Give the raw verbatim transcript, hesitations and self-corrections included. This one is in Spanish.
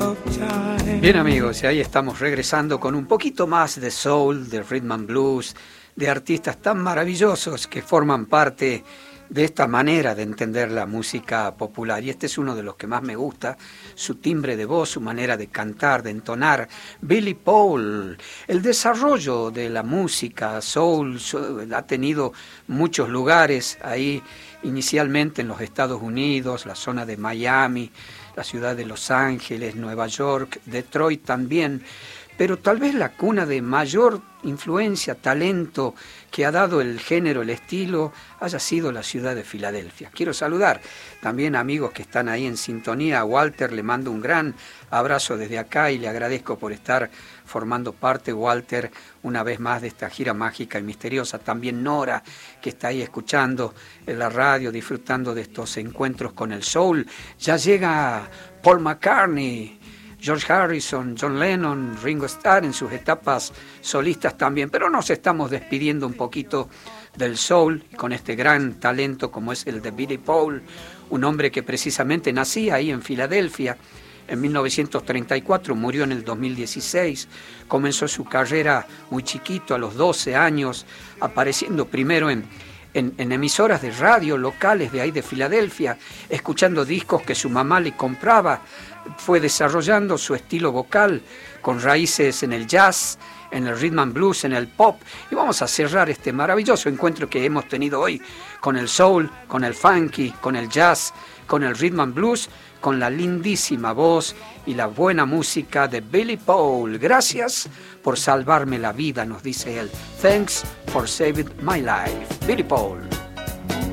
Bien amigos, y ahí estamos regresando con un poquito más de soul, de rhythm and blues, de artistas tan maravillosos que forman parte de esta manera de entender la música popular. Y este es uno de los que más me gusta, su timbre de voz, su manera de cantar, de entonar. Billy Paul, el desarrollo de la música soul ha tenido muchos lugares ahí, inicialmente en los Estados Unidos, la zona de Miami, la ciudad de Los Ángeles, Nueva York, Detroit también, pero tal vez la cuna de mayor influencia, talento que ha dado el género, el estilo, haya sido la ciudad de Filadelfia. Quiero saludar también a amigos que están ahí en sintonía. A Walter le mando un gran abrazo desde acá y le agradezco por estar formando parte, Walter, una vez más de esta gira mágica y misteriosa. También Nora, que está ahí escuchando en la radio, disfrutando de estos encuentros con el soul. Ya llega Paul McCartney, George Harrison, John Lennon, Ringo Starr en sus etapas solistas también, pero nos estamos despidiendo un poquito del soul con este gran talento como es el de Billy Paul, un hombre que precisamente nacía ahí en Filadelfia en mil novecientos treinta y cuatro, murió en el dos mil dieciséis, comenzó su carrera muy chiquito, a los doce años, apareciendo primero en En, en emisoras de radio locales de ahí de Filadelfia, escuchando discos que su mamá le compraba. Fue desarrollando su estilo vocal con raíces en el jazz, en el rhythm and blues, en el pop. Y vamos a cerrar este maravilloso encuentro que hemos tenido hoy con el soul, con el funky, con el jazz, con el rhythm and blues, con la lindísima voz y la buena música de Billy Paul. Gracias por salvarme la vida, nos dice él. Thanks for saving my life. Billy Paul.